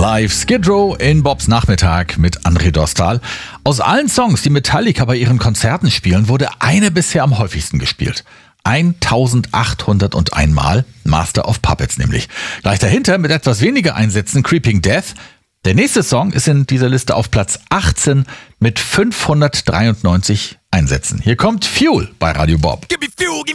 Live Skid Row in Bobs Nachmittag mit André Dostal. Aus allen Songs, die Metallica bei ihren Konzerten spielen, wurde eine bisher am häufigsten gespielt. 1801 Mal, Master of Puppets nämlich. Gleich dahinter mit etwas weniger Einsätzen Creeping Death. Der nächste Song ist in dieser Liste auf Platz 18 mit 593 Einsätzen. Hier kommt Fuel bei Radio Bob.